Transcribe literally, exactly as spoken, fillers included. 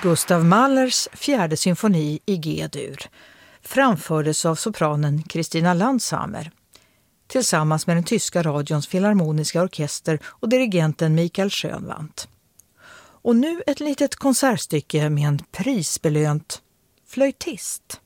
Gustav Mahlers fjärde symfoni i G-dur framfördes av sopranen Christina Landshammer tillsammans med den tyska radions filharmoniska orkester och dirigenten Michael Schönwandt. Och nu ett litet konsertstycke med en prisbelönt flöjtist.